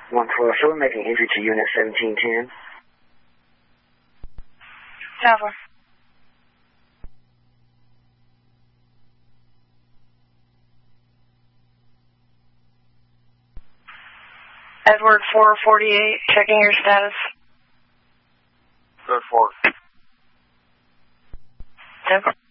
144, making entry to unit 1710. Tower. Edward 448, checking your status. Good 4. Yep.